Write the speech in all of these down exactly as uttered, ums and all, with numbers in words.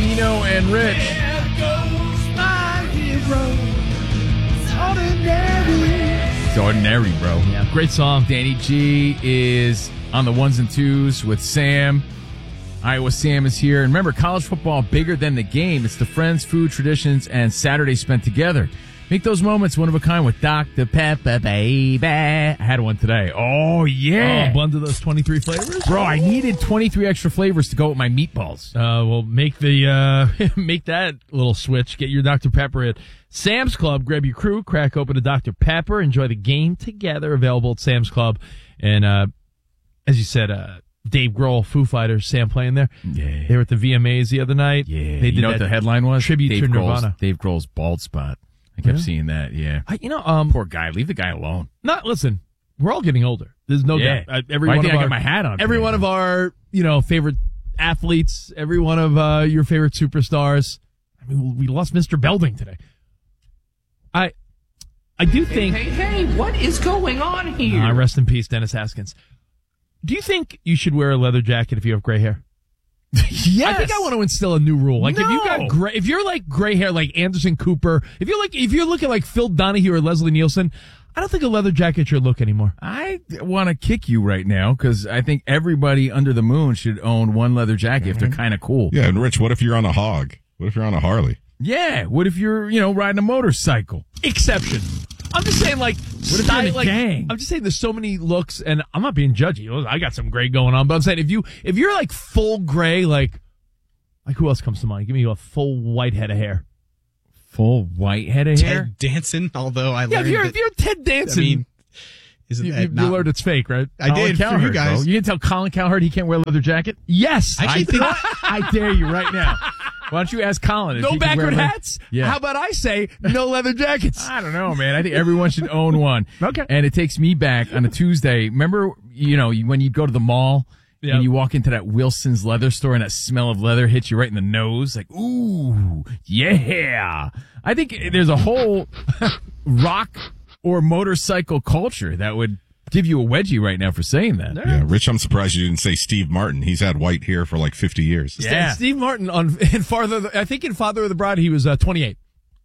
Covino and Rich. There goes my hero. Ordinary. It's ordinary, bro. Yeah, great song. Danny G is on the ones and twos with Sam. Iowa Sam is here. And remember, college football, bigger than the game. It's the friends, food, traditions, and Saturdays spent together. Make those moments one of a kind with Doctor Pepper, baby. I had one today. Oh, yeah. Oh, a blend of those twenty-three flavors? Bro, I needed twenty-three extra flavors to go with my meatballs. Uh, well, make the uh, make that little switch. Get your Doctor Pepper at Sam's Club. Grab your crew, crack open a Doctor Pepper, enjoy the game together. Available at Sam's Club. And uh, as you said, uh, Dave Grohl, Foo Fighters, Sam playing there. Yeah. They were at the V M As the other night. Yeah. They did you know that what the headline was? tribute Dave to Grohl's, Nirvana. Dave Grohl's bald spot. I kept Yeah. seeing that, yeah. I, you know, um, Poor guy. Leave the guy alone. not listen. We're all getting older. There's no Yeah. doubt. Uh, every Well, I one think of I our, got my hat on Every today, one though. of our, you know, favorite athletes. Every one of uh, your favorite superstars. I mean, we lost Mister Belding today. I, I do think. Hey, hey, what is going on here? Uh, rest in peace, Dennis Haskins. Do you think you should wear a leather jacket if you have gray hair? Yes. I think I want to instill a new rule. Like if you No. got gray, if you're like gray hair, like Anderson Cooper, if you're like if you're looking like Phil Donahue or Leslie Nielsen, I don't think a leather jacket's your look anymore. I want to kick you right now because I think everybody under the moon should own one leather jacket if they're kind of cool. Yeah, and Rich, what if you're on a hog? What if you're on a Harley? Yeah. What if you're, you know, riding a motorcycle? Exception. I'm just saying, like, What if you're in a like, gang? I'm just saying, there's so many looks, and I'm not being judgy. I got some gray going on, but I'm saying if you if you're like full gray, like, like who else comes to mind? Give me a full white head of hair. Full white head of hair? Ted Danson, although I Yeah, learned if you're that, if you're Ted Danson, I mean, isn't you, that you, not, you learned it's fake, right? I did for you guys. Bro. You can tell Colin Cowherd he can't wear a leather jacket? Yes, I actually think I dare you right now. Why don't you ask Colin? If no he can wear backward leather- hats. Yeah. How about I say no leather jackets? I don't know, man. I think everyone should own one. Okay. And it takes me back on a Tuesday. Remember, you know, when you go to the mall Yep. and you walk into that Wilson's leather store and that smell of leather hits you right in the nose? Like, ooh, yeah. I think there's a whole rock or motorcycle culture that would give you a wedgie right now for saying that. Yeah, Rich, I'm surprised you didn't say Steve Martin. He's had white hair for like fifty years. Yeah. Steve Martin on in Father. I think in Father of the Bride he was uh, twenty-eight.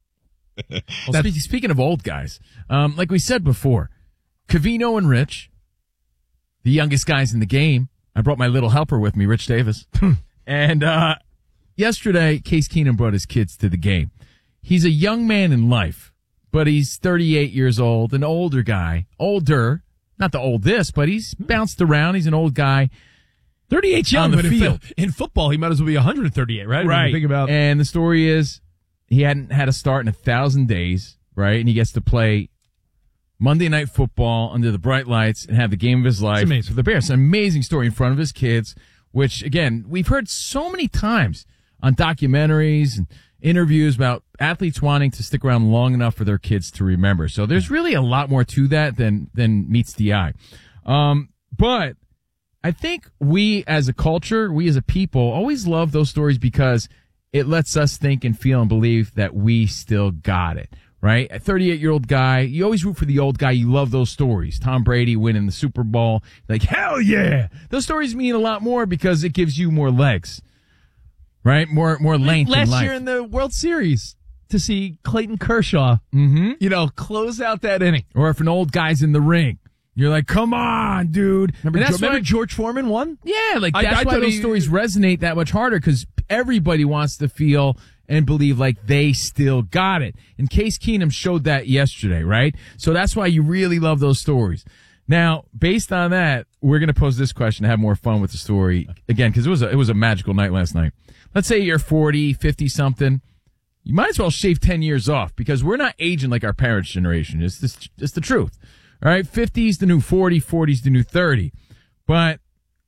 Well, spe- speaking of old guys, um, like we said before, Covino and Rich, the youngest guys in the game. I brought my little helper with me, Rich Davis. and uh, yesterday, Case Keenum brought his kids to the game. He's a young man in life, but he's thirty-eight years old, an older guy, older, not the oldest, but he's bounced around. He's an old guy. thirty-eight young On the but in field. fo- In football, he might as well be one hundred thirty-eight, right? When you think about And the story is he hadn't had a start in a thousand days, right? And he gets to play Monday Night Football under the bright lights and have the game of his life amazing. for the Bears. An amazing story in front of his kids, which, again, we've heard so many times on documentaries and interviews about athletes wanting to stick around long enough for their kids to remember. So there's really a lot more to that than than meets the eye. Um, but I think we as a culture, we as a people, always love those stories because it lets us think and feel and believe that we still got it. Right? A thirty-eight-year-old guy, you always root for the old guy. You love those stories. Tom Brady winning the Super Bowl. Like, hell yeah. Those stories mean a lot more because it gives you more legs. Right? More more length in last life. year in the World Series to see Clayton Kershaw, Mm-hmm. you know, close out that inning. Or if an old guy's in the ring, you're like, come on, dude. Remember, And that's remember why- George Foreman won? Yeah, like I- that's I why thought those he- stories resonate that much harder because everybody wants to feel and believe like they still got it. And Case Keenum showed that yesterday, right? So that's why you really love those stories. Now, based on that, we're going to pose this question to have more fun with the story again because it was a, it was a magical night last night. Let's say you're forty, fifty something. You might as well shave ten years off because we're not aging like our parents' generation. It's just, it's the truth. All right, fifty's the new forty, forty's the new thirty. But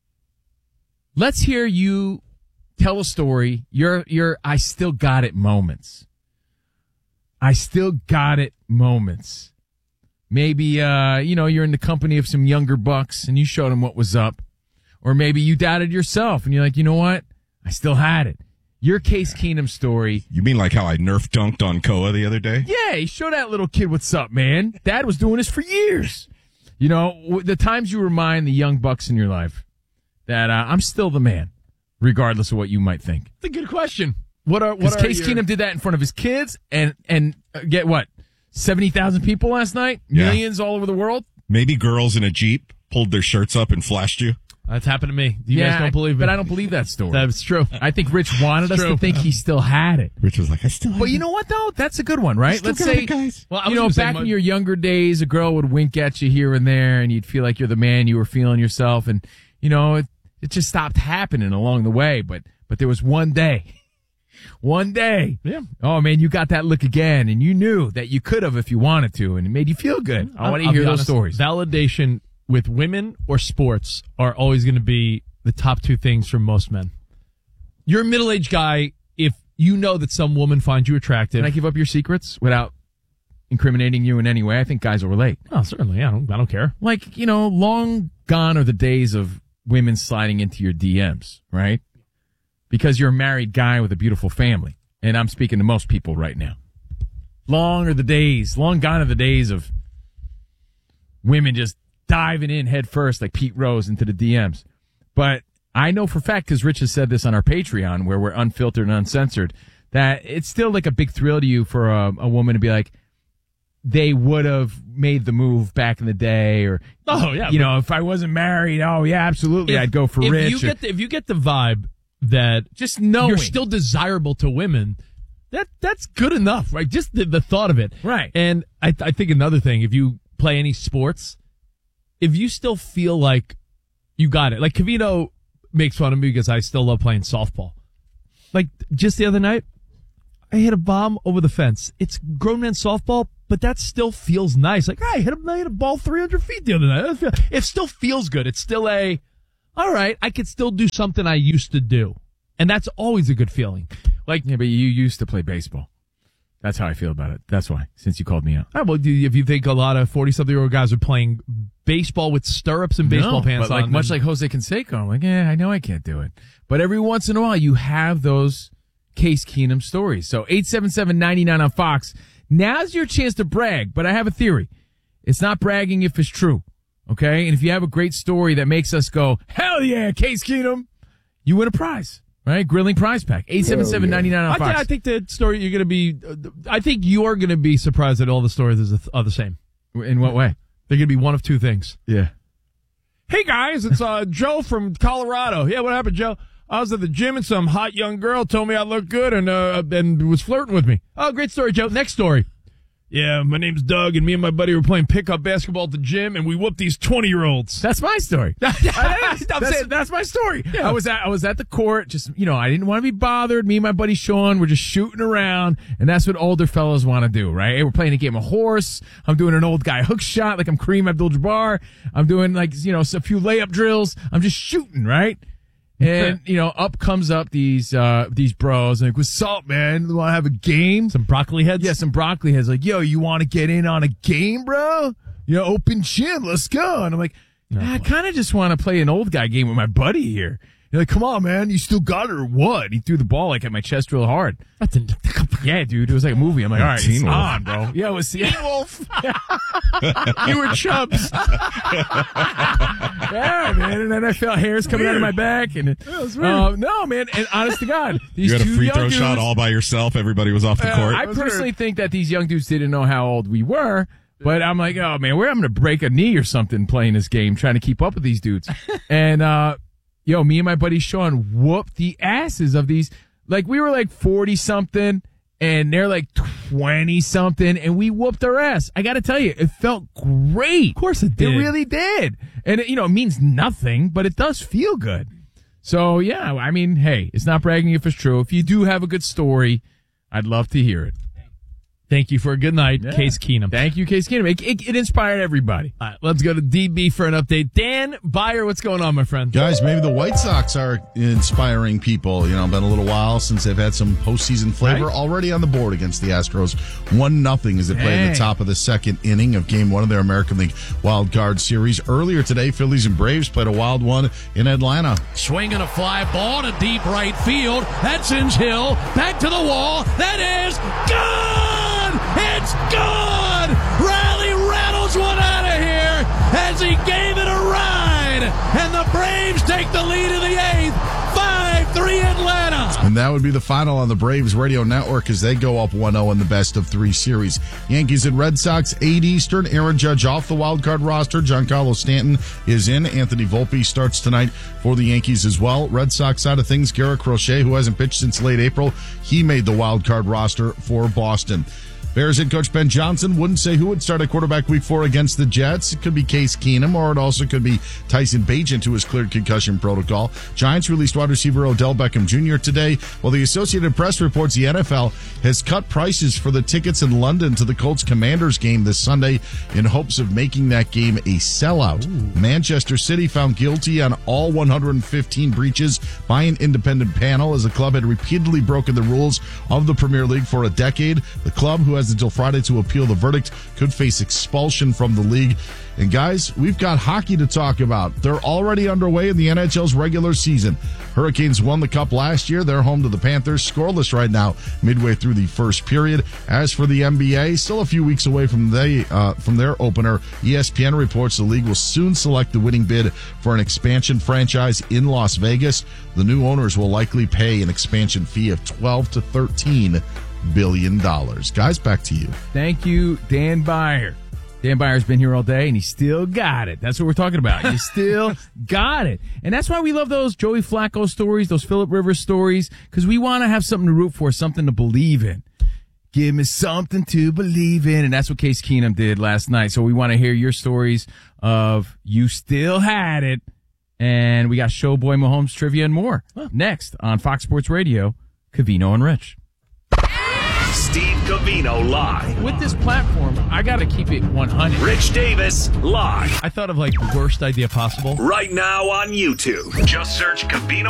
let's hear you tell a story. Your your I still got it moments. I still got it moments. Maybe uh, you know, you're in the company of some younger bucks and you showed them what was up. Or maybe you doubted yourself and you're like, you know what? I still had it. Your Case Keenum story. You mean like how I nerf dunked on Koa the other day? Yeah, he showed that little kid what's up, man. Dad was doing this for years. You know, w- the times you remind the young bucks in your life that uh, I'm still the man, regardless of what you might think. That's a good question. What are what Because are Case your- Keenum did that in front of his kids and and uh, get what seventy thousand people last night, Yeah. millions all over the world. Maybe girls in a Jeep pulled their shirts up and flashed you. That's happened to me. You yeah, guys don't believe it, but I don't believe that story. That's true. I think Rich wanted us True. to think he still had it. Rich was like, I still have But you it. know what though? That's a good one, right? Still Let's got say, it, guys. Well, I you was know, gonna say back my- in your younger days, a girl would wink at you here and there, and you'd feel like you're the man. You were feeling yourself, and you know, it, it just stopped happening along the way. But but there was one day. One day. Yeah. Oh, man, you got that look again, and you knew that you could have if you wanted to, and it made you feel good. I want to I'll hear be those honest, stories. Validation with women or sports are always going to be the top two things for most men. You're a middle-aged guy if you know that some woman finds you attractive. Can I give up your secrets without incriminating you in any way? I think guys will relate. Oh, certainly. I don't, I don't care. Like, you know, long gone are the days of women sliding into your D Ms, right? Because you're a married guy with a beautiful family. And I'm speaking to most people right now. Long are the days, long gone are the days of women just diving in head first like Pete Rose into the D Ms. But I know for a fact, because Rich has said this on our Patreon, where we're unfiltered and uncensored, that it's still like a big thrill to you for a, a woman to be like, they would have made the move back in the day, or Oh, yeah, you but- know, if I wasn't married, oh yeah, absolutely, I'd go for if Rich. You or- get the, if you get the vibe that just knowing you're still desirable to women, that that's good enough, right? Just the, the thought of it, Right. And I, I think another thing, if you play any sports, if you still feel like you got it, like Cavito makes fun of me because I still love playing softball. Like just the other night, I hit a bomb over the fence. It's grown man softball, but that still feels nice. Like, I hit a, I hit a ball three hundred feet the other night. It still feels good. It's still a, all right, I could still do something I used to do. And that's always a good feeling. Like, yeah, but you used to play baseball. That's how I feel about it. That's why, since you called me out. all right, well, do you- if you think a lot of forty-something-year-old guys are playing baseball with stirrups and baseball No, pants but like on, much then- like Jose Canseco, I'm like, yeah, I know I can't do it. But every once in a while, you have those Case Keenum stories. So eight seven seven, nine nine on Fox. Now's your chance to brag, but I have a theory. It's not bragging if it's true, okay? And if you have a great story that makes us go, hell yeah, Case Keenum, you win a prize, right? Grilling prize pack. eight seven seven, nine nine on I, Fox. thi- I think the story you're going to be, uh, I think you're going to be surprised that all the stories is the- are the same. In what way? They're going to be one of two things. Yeah. Hey guys, it's uh, Joe from Colorado. Yeah, what happened, Joe? I was at the gym and some hot young girl told me I looked good and uh, and was flirting with me. Oh, great story, Joe. Next story. Yeah, my name's Doug, and me and my buddy were playing pickup basketball at the gym, and we whooped these twenty-year-olds. That's my story. I'm that's, saying- that's my story. I was at I was at the court, just you know, I didn't want to be bothered. Me and my buddy Sean were just shooting around, and that's what older fellas want to do, right? Hey, we're playing a game of horse. I'm doing an old guy hook shot, like I'm Kareem Abdul-Jabbar. I'm doing like you know a few layup drills. I'm just shooting, right? And you know, up comes up these uh these bros, and like, what's up, man? Want to have a game? Some broccoli heads? Yeah, some broccoli heads. Like, yo, you want to get in on a game, bro? You know, open gym, let's go. And I'm like, ah, I kind of just want to play an old guy game with my buddy here. You're like, come on, man, you still got it or what? He threw the ball like at my chest real hard. That's a, Yeah, dude, it was like a movie. I'm like, all right, Teen it's Wolf. on, bro. Yeah, it was Teen Wolf. you were chubs. Yeah, man. And then I felt hairs coming out of my back, and uh, no, man. And honest to God, these You had a two free young throw dudes, shot all by yourself. Everybody was off the Uh, court. I personally think that these young dudes didn't know how old we were, but I'm like, oh man, where I'm going to break a knee or something playing this game, trying to keep up with these dudes. And, uh, yo, me and my buddy Sean whooped the asses of these. Like, we were like forty something, and they're like twenty something, and we whooped their ass. I got to tell you, it felt great. Of course it did. It really did. And, it, you know, it means nothing, but it does feel good. So, yeah, I mean, hey, it's not bragging if it's true. If you do have a good story, I'd love to hear it. Thank you for a good night, Yeah. Case Keenum. Thank you, Case Keenum. It, it, it inspired everybody. All right, let's go to D B for an update. Dan Byer, what's going on, my friend? Guys, maybe the White Sox are inspiring people. You know, been a little while since they've had some postseason flavor. Right. Already on the board against the Astros. One nothing as they play in Dang. the top of the second inning of Game One of their American League Wild Card Series. Earlier today, Phillies and Braves played a wild one in Atlanta. Swinging a fly ball to deep right field. That's in Hill. Back to the wall. That is gone! It's gone! Riley rattles one out of here as he gave it a ride. And the Braves take the lead in the eighth. five three Atlanta. And that would be the final on the Braves radio network as they go up one oh in the best of three series. Yankees and Red Sox, eight Eastern. Aaron Judge off the wild card roster. Giancarlo Stanton is in. Anthony Volpe starts tonight for the Yankees as well. Red Sox side of things, Garrett Crochet, who hasn't pitched since late April, he made the wild card roster for Boston. Bears head coach Ben Johnson wouldn't say who would start at quarterback week four against the Jets. It could be Case Keenum, or it also could be Tyson Bagent, who has cleared concussion protocol. Giants released wide receiver Odell Beckham Junior today, while the Associated Press reports the N F L has cut prices for the tickets in London to the Colts Commanders game this Sunday in hopes of making that game a sellout. Ooh. Manchester City found guilty on all one hundred fifteen breaches by an independent panel as the club had repeatedly broken the rules of the Premier League for a decade. The club, who has until Friday to appeal the verdict, could face expulsion from the league. And guys, we've got hockey to talk about. They're already underway in the N H L's regular season. Hurricanes won the Cup last year. They're home to the Panthers, scoreless right now, midway through the first period. As for the N B A, still a few weeks away from they uh, from their opener. E S P N reports the league will soon select the winning bid for an expansion franchise in Las Vegas. The new owners will likely pay an expansion fee of twelve to thirteen billion dollars. Guys, back to you. Thank you, Dan Byer. Dan Byer's been here all day, and he still got it. That's what we're talking about. He still got it. And that's why we love those Joey Flacco stories, those Phillip Rivers stories, because we want to have something to root for, something to believe in. Give me something to believe in. And that's what Case Keenum did last night. So we want to hear your stories of you still had it. And we got Showboy Mahomes trivia and more next on Fox Sports Radio, Covino and Rich. Steve Covino live. With this platform, I got to keep it one hundred. Rich Davis live. I thought of like the worst idea possible. Right now on YouTube. Just search Covino